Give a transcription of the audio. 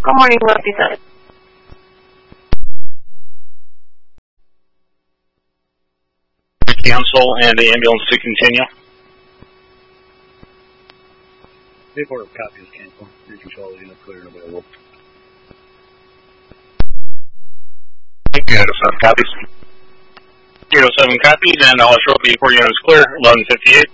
Good morning, Lefty. Cancel and the ambulance to continue. Report of copy is cancel. Your control unit clear and available. Unit 7 copies. 07 copies, and all short report unit is clear. 1158.